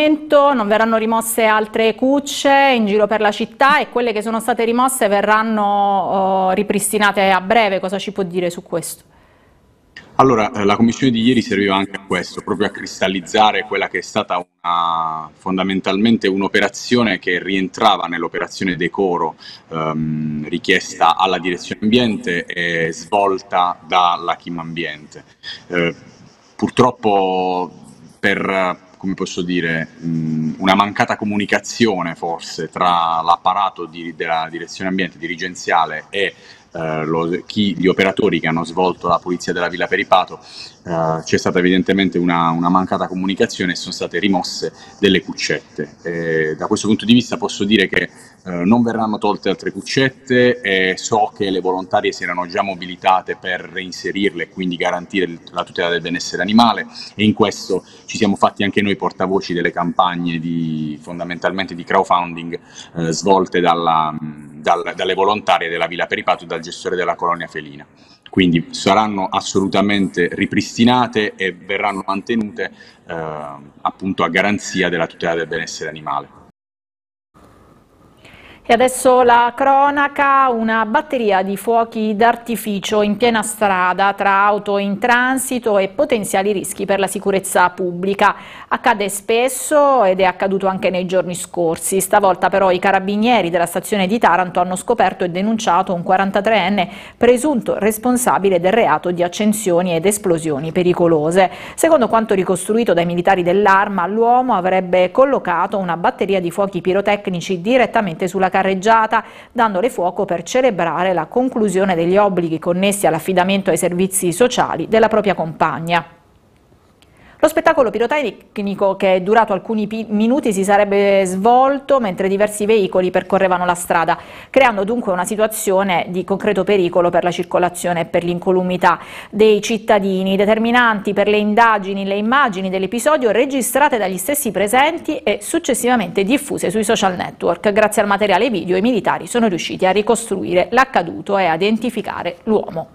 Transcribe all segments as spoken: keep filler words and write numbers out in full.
momento non verranno rimosse altre cucce in giro per la città e quelle che sono state rimosse verranno uh, ripristinate a breve. Cosa ci può dire su questo? Allora, la commissione di ieri serviva anche a questo, proprio a cristallizzare quella che è stata una, fondamentalmente un'operazione che rientrava nell'operazione decoro ehm, richiesta alla direzione ambiente e svolta dalla Kim Ambiente. Eh, purtroppo per, come posso dire, mh, una mancata comunicazione forse tra l'apparato di, della direzione ambiente dirigenziale e Uh, lo, chi, gli operatori che hanno svolto la pulizia della Villa Peripato, uh, c'è stata evidentemente una, una mancata comunicazione e sono state rimosse delle cuccette. E da questo punto di vista posso dire che uh, non verranno tolte altre cuccette e so che le volontarie si erano già mobilitate per reinserirle e quindi garantire la tutela del benessere animale, e in questo ci siamo fatti anche noi portavoci delle campagne di, fondamentalmente di crowdfunding uh, svolte dalla Dal, dalle volontarie della Villa Peripato e dal gestore della colonia felina. Quindi saranno assolutamente ripristinate e verranno mantenute eh, appunto a garanzia della tutela del benessere animale. E adesso la cronaca: una batteria di fuochi d'artificio in piena strada tra auto in transito e potenziali rischi per la sicurezza pubblica. Accade spesso ed è accaduto anche nei giorni scorsi. Stavolta però i carabinieri della stazione di Taranto hanno scoperto e denunciato un quarantatreenne presunto responsabile del reato di accensioni ed esplosioni pericolose. Secondo quanto ricostruito dai militari dell'Arma, l'uomo avrebbe collocato una batteria di fuochi pirotecnici direttamente sulla carreggiata, dandole fuoco per celebrare la conclusione degli obblighi connessi all'affidamento ai servizi sociali della propria compagna. Lo spettacolo pirotecnico, che è durato alcuni minuti, si sarebbe svolto mentre diversi veicoli percorrevano la strada, creando dunque una situazione di concreto pericolo per la circolazione e per l'incolumità dei cittadini. Determinanti per le indagini le immagini dell'episodio registrate dagli stessi presenti e successivamente diffuse sui social network. Grazie al materiale video i militari sono riusciti a ricostruire l'accaduto e a identificare l'uomo.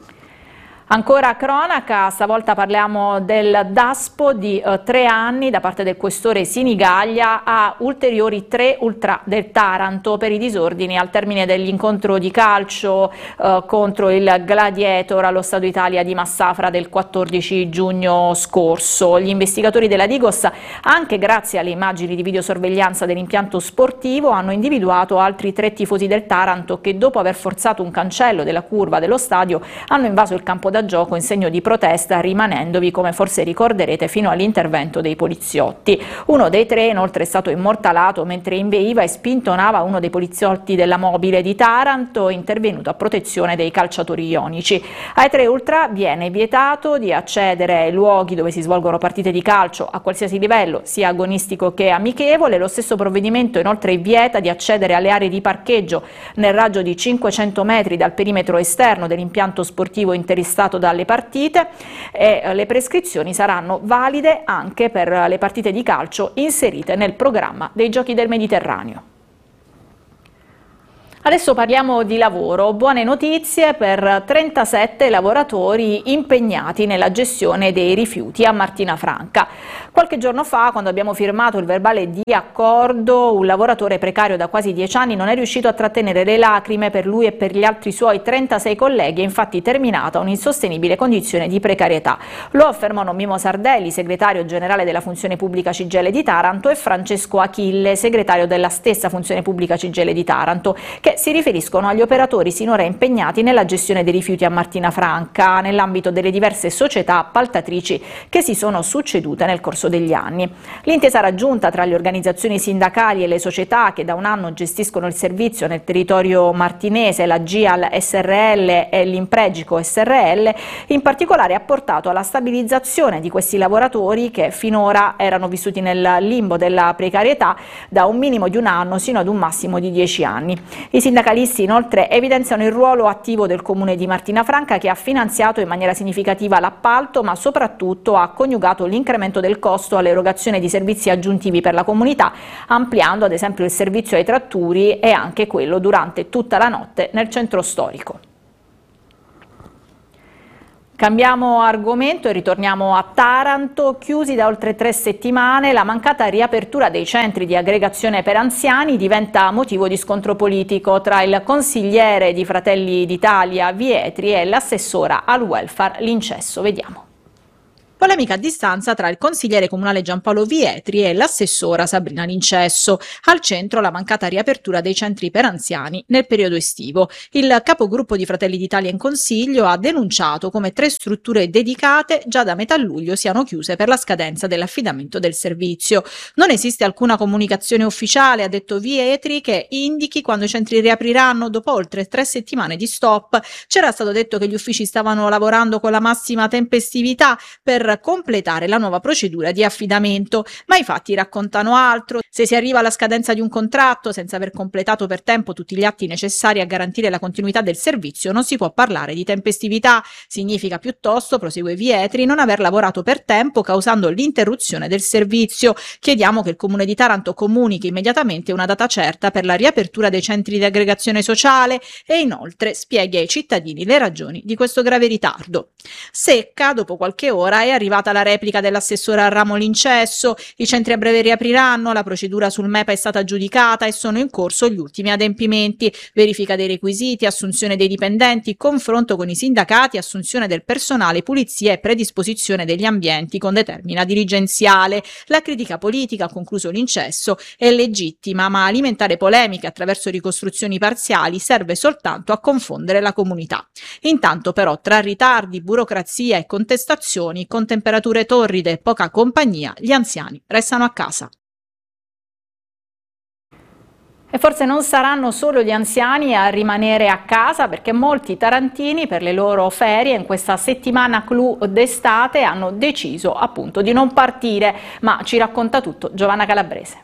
Ancora cronaca, stavolta parliamo del daspo di eh, tre anni da parte del questore Sinigaglia a ulteriori tre ultra del Taranto per i disordini al termine dell'incontro di calcio eh, contro il Gladiator allo Stadio Italia di Massafra del quattordici giugno scorso. Gli investigatori della Digos, anche grazie alle immagini di videosorveglianza dell'impianto sportivo, hanno individuato altri tre tifosi del Taranto che, dopo aver forzato un cancello della curva dello stadio, hanno invaso il campo da gioco in segno di protesta, rimanendovi, come forse ricorderete, fino all'intervento dei poliziotti. Uno dei tre inoltre è stato immortalato mentre inveiva e spintonava uno dei poliziotti della mobile di Taranto, intervenuto a protezione dei calciatori ionici. Ai tre ultra viene vietato di accedere ai luoghi dove si svolgono partite di calcio a qualsiasi livello, sia agonistico che amichevole. Lo stesso provvedimento inoltre vieta di accedere alle aree di parcheggio nel raggio di cinquecento metri dal perimetro esterno dell'impianto sportivo interessato dalle partite, e le prescrizioni saranno valide anche per le partite di calcio inserite nel programma dei Giochi del Mediterraneo. Adesso parliamo di lavoro. Buone notizie per trentasette lavoratori impegnati nella gestione dei rifiuti a Martina Franca. Qualche giorno fa, quando abbiamo firmato il verbale di accordo, un lavoratore precario da quasi dieci anni non è riuscito a trattenere le lacrime per lui e per gli altri suoi trentasei colleghi, è infatti terminata un'insostenibile condizione di precarietà. Lo affermano Mimo Sardelli, segretario generale della Funzione Pubblica C G I L di Taranto, e Francesco Achille, segretario della stessa Funzione Pubblica C G I L di Taranto, che si riferiscono agli operatori sinora impegnati nella gestione dei rifiuti a Martina Franca nell'ambito delle diverse società appaltatrici che si sono succedute nel corso degli anni. L'intesa raggiunta tra le organizzazioni sindacali e le società che da un anno gestiscono il servizio nel territorio martinese, la G I A L S R L e l'Impregico S R L, in particolare ha portato alla stabilizzazione di questi lavoratori che finora erano vissuti nel limbo della precarietà da un minimo di un anno sino ad un massimo di dieci anni. I sindacalisti inoltre evidenziano il ruolo attivo del Comune di Martina Franca, che ha finanziato in maniera significativa l'appalto, ma soprattutto ha coniugato l'incremento del costo all'erogazione di servizi aggiuntivi per la comunità, ampliando ad esempio il servizio ai tratturi e anche quello durante tutta la notte nel centro storico. Cambiamo argomento e ritorniamo a Taranto. Chiusi da oltre tre settimane, la mancata riapertura dei centri di aggregazione per anziani diventa motivo di scontro politico tra il consigliere di Fratelli d'Italia Vietri e l'assessora al welfare Lincesso. Vediamo. Polemica a distanza tra il consigliere comunale Giampaolo Vietri e l'assessora Sabrina Lincesso. Al centro la mancata riapertura dei centri per anziani nel periodo estivo. Il capogruppo di Fratelli d'Italia in Consiglio ha denunciato come tre strutture dedicate già da metà luglio siano chiuse per la scadenza dell'affidamento del servizio. Non esiste alcuna comunicazione ufficiale, ha detto Vietri, che indichi quando i centri riapriranno dopo oltre tre settimane di stop. C'era stato detto che gli uffici stavano lavorando con la massima tempestività per completare la nuova procedura di affidamento, ma i fatti raccontano altro. Se si arriva alla scadenza di un contratto senza aver completato per tempo tutti gli atti necessari a garantire la continuità del servizio, non si può parlare di tempestività. Significa piuttosto, prosegue Vietri, non aver lavorato per tempo causando l'interruzione del servizio. Chiediamo che il Comune di Taranto comunichi immediatamente una data certa per la riapertura dei centri di aggregazione sociale e inoltre spieghi ai cittadini le ragioni di questo grave ritardo. Secca, dopo qualche ora, è arrivata la replica dell'assessore al ramo Lincesso. I centri a breve riapriranno, la procedura sul M E P A è stata aggiudicata e sono in corso gli ultimi adempimenti, verifica dei requisiti, assunzione dei dipendenti, confronto con i sindacati, assunzione del personale, pulizia e predisposizione degli ambienti con determina dirigenziale. La critica politica, ha concluso Lincesso, è legittima, ma alimentare polemiche attraverso ricostruzioni parziali serve soltanto a confondere la comunità. Intanto però tra ritardi, burocrazia e contestazioni, con temperature torride e poca compagnia, gli anziani restano a casa. E forse non saranno solo gli anziani a rimanere a casa, perché molti tarantini per le loro ferie in questa settimana clou d'estate hanno deciso appunto di non partire, ma ci racconta tutto Giovanna Calabrese.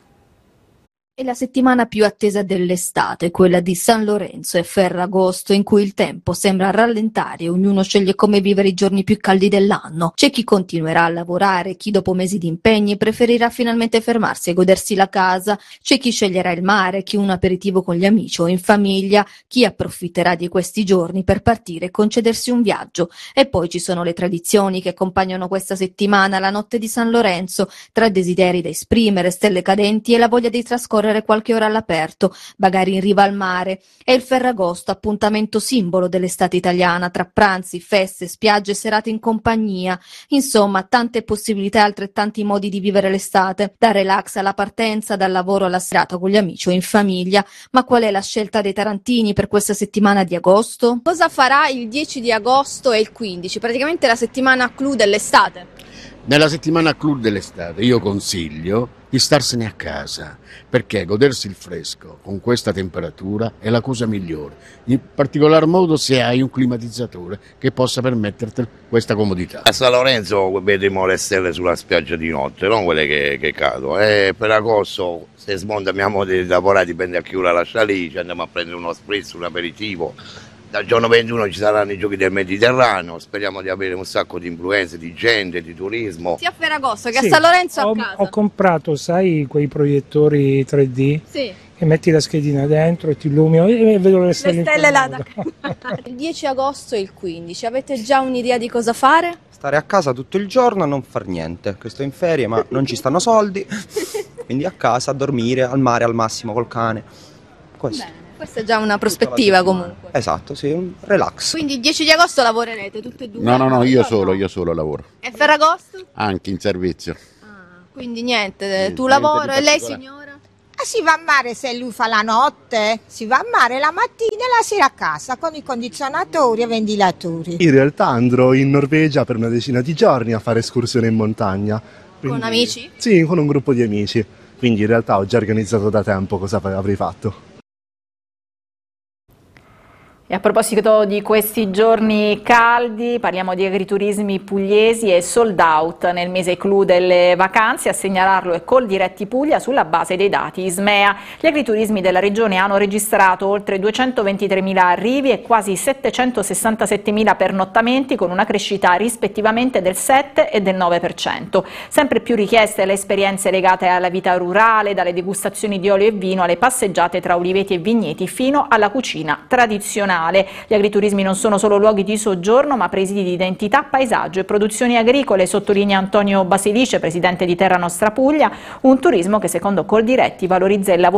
È la settimana più attesa dell'estate, quella di San Lorenzo e Ferragosto, in cui il tempo sembra rallentare e ognuno sceglie come vivere i giorni più caldi dell'anno. C'è chi continuerà a lavorare, chi dopo mesi di impegni preferirà finalmente fermarsi e godersi la casa, c'è chi sceglierà il mare, chi un aperitivo con gli amici o in famiglia, chi approfitterà di questi giorni per partire e concedersi un viaggio. E poi ci sono le tradizioni che accompagnano questa settimana, la notte di San Lorenzo, tra desideri da esprimere, stelle cadenti e la voglia di trascorrere qualche ora all'aperto, magari in riva al mare. È il Ferragosto, appuntamento simbolo dell'estate italiana, tra pranzi, feste, spiagge, serate in compagnia. Insomma, tante possibilità e altrettanti modi di vivere l'estate, da relax alla partenza, dal lavoro alla serata con gli amici o in famiglia. Ma qual è la scelta dei tarantini per questa settimana di agosto? Cosa farà il dieci di agosto e il quindici, praticamente la settimana clou dell'estate? Nella settimana clou dell'estate io consiglio di starsene a casa, perché godersi il fresco con questa temperatura è la cosa migliore, in particolar modo se hai un climatizzatore che possa permetterti questa comodità. A San Lorenzo vedremo le stelle sulla spiaggia di notte, non quelle che, che cadono, e per agosto se smonta mia moglie di lavorare dipende a chi la lascia lì, ci andiamo a prendere uno spritz, un aperitivo. Dal giorno ventuno ci saranno i giochi del Mediterraneo, speriamo di avere un sacco di influenze, di gente, di turismo. Sia a Ferragosto che Sì, a San Lorenzo a ho, casa. ho comprato, sai, quei proiettori tre D Sì. che metti la schedina dentro e ti illumino e vedo le stelle. Le stelle in là quel da... modo. Il dieci agosto e il quindici, avete già un'idea di cosa fare? Stare a casa tutto il giorno e non far niente, che sto in ferie ma non ci stanno soldi, quindi a casa a dormire, al mare al massimo col cane. Questo. Bene, questa è già una prospettiva comunque. Esatto, sì, un relax. Quindi il dieci di agosto lavorerete tutte e due? No, no, no, io solo, io solo lavoro, E Ferragosto? anche in servizio. Ah, quindi niente, Niente, tu niente lavoro di e lei particolare. signora? Ah, si va a mare se lui fa la notte, si va a mare la mattina e la sera a casa con i condizionatori e ventilatori. In realtà andrò in Norvegia per una decina di giorni a fare escursione in montagna. Quindi- Con amici? Sì, con un gruppo di amici. Quindi in realtà ho già organizzato da tempo cosa avrei fatto. E a proposito di questi giorni caldi, parliamo di agriturismi pugliesi e sold out nel mese clou delle vacanze. A segnalarlo è Coldiretti Puglia sulla base dei dati Ismea. Gli agriturismi della regione hanno registrato oltre duecentoventitremila arrivi e quasi settecentosessantasettemila pernottamenti, con una crescita rispettivamente del sette e del nove per cento. Sempre più richieste le esperienze legate alla vita rurale, dalle degustazioni di olio e vino alle passeggiate tra uliveti e vigneti fino alla cucina tradizionale. stagionale. Gli agriturismi non sono solo luoghi di soggiorno, ma presidi di identità, paesaggio e produzioni agricole, sottolinea Antonio Basilice, presidente di Terra Nostra Puglia, un turismo che secondo Coldiretti valorizza il lavoro